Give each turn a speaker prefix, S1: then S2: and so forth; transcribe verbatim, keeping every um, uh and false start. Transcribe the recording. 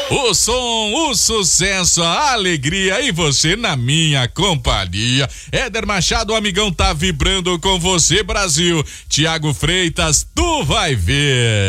S1: O som, o sucesso, a alegria e você na minha companhia. Éder Machado, o amigão tá vibrando com você, Brasil. Tiago Freitas, tu vai ver.